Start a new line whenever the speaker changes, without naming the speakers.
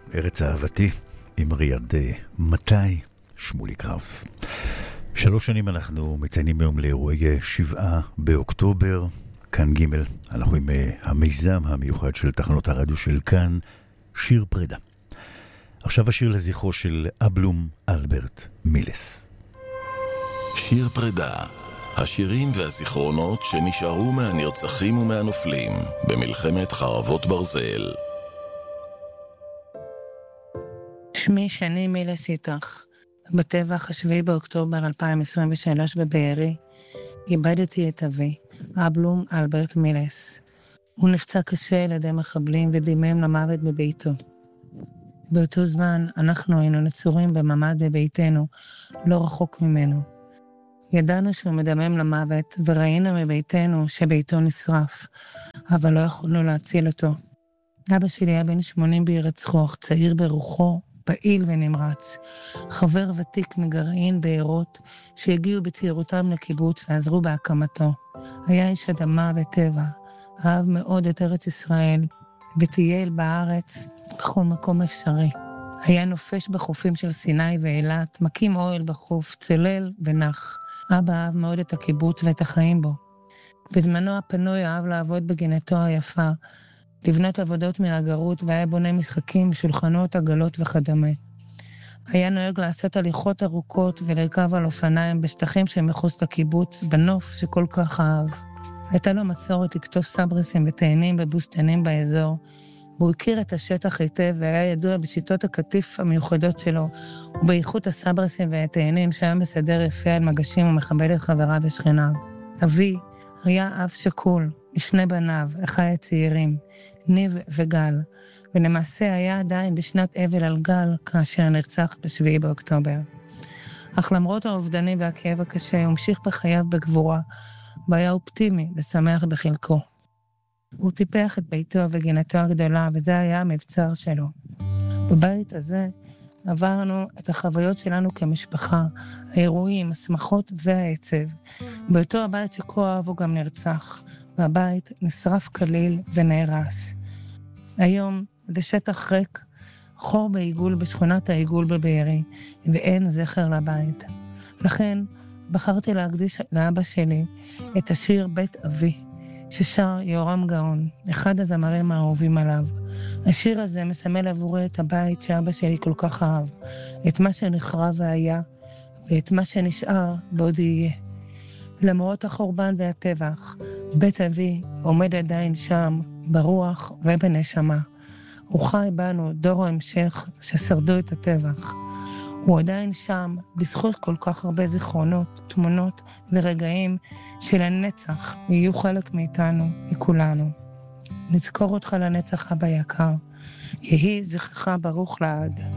ארץ אהבתי עם ריאד מתי שמולי קראוס. 3 שנים אנחנו מציינים היום לאירועי 7 באוקטובר, כאן ג' אנחנו עם המיזם המיוחד של תחנות הרדיו של כאן, שיר פרידה. עכשיו השיר לזכרו של אבלום אלברט מילס.
שיר פרידה, השירים והזיכרונות שנשארו מהנרצחים ומהנופלים במלחמת חרבות ברזל.
שמי שני מילס איתך. בטבח 7 באוקטובר 2023 בבארי, איבדתי את אבי, אבלום אלברט מילס. הוא נפצע קשה על ידי מחבלים ודימם למוות בביתו. באותו זמן אנחנו היינו נצורים בממד בביתנו, לא רחוק ממנו. ידענו שהוא מדמם למוות וראינו מביתנו שביתו נשרף, אבל לא יכולנו להציל אותו. אבא שלי היה בן 80 בהירצחו, צעיר ברוחו, פעיל ונמרץ, חבר ותיק מגרעין בארות שהגיעו בצעירותם לקיבוץ ועזרו בהקמתו. היה איש אדמה וטבע, אהב מאוד את ארץ ישראל וטייל בארץ בכל מקום אפשרי. היה נופש בחופים של סיני ואילת, מקים אוהל בחוף, צולל ונח. אבא אהב מאוד את הקיבוץ ואת החיים בו. בזמנו הפנוי אהב לעבוד בגינתו היפה, לבנות עבודות מהגרות והיה בונה משחקים, שולחנות, עגלות וכדמה. היה נוהג לעשות הליכות ארוכות ולרכב על אופניים בשטחים שמחוץ לקיבוץ, בנוף שכל כך אהב. הייתה לו מסורת לכתוב סברסים ותאנים בבוסתנים באזור, והוא הכיר את השטח היטב והיה ידוע בשיטות הקטיף המיוחדות שלו, ובאיכות הסברסים והתאנים שהיה מסדר יפה על מגשים ומכבד את חבריו ושכניו. אבי היה אב שכול, לשני בניו, אחי צעירים, ניב וגל, ולמעשה היה עדיין בשנת אבל על גל כאשר נרצח ב7 באוקטובר. אך למרות האובדנים והכאב הקשה, הוא המשיך בחייו בגבורה, והיה אופטימי ושמח בחלקו. הוא טיפח את ביתו וגינתו הגדולה, וזה היה המבצר שלו. בבית הזה עברנו את החוויות שלנו כמשפחה, האירועים, השמחות והעצב. באותו הבית שכה אהב הוא גם נרצח, והבית נשרף כליל ונהרס. היום זה שטח ריק, חור בעיגול בשכונת העיגול בבארי, ואין זכר לבית. לכן בחרתי להקדיש לאבא שלי את השיר בית אבי, ששר יורם גאון, אחד הזמרים האהובים עליו. השיר הזה מסמל עבורי את הבית שאבא שלי כל כך אהב, את מה שנחרב והיה, ואת מה שנשאר ועוד יהיה. למרות החורבן והטבח, בית אבי עומד עדיין שם, ברוח ובנשמה. הוא חי בנו דור ההמשך ששרדו את הטבח. הוא עדיין שם, בזכות כל כך הרבה זיכרונות, תמונות ורגעים שלנצח יהיו חלק מאיתנו, מכולנו. נזכור אותך לנצח אבא יקר. יהי זכרך ברוך לעד.